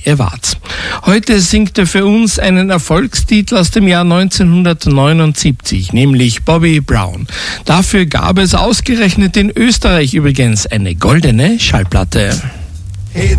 er war's. Heute singt er für uns einen Erfolgstitel aus dem Jahr 1979, nämlich Bobby Brown. Dafür gab es ausgerechnet in Österreich übrigens eine goldene Schallplatte. Hey,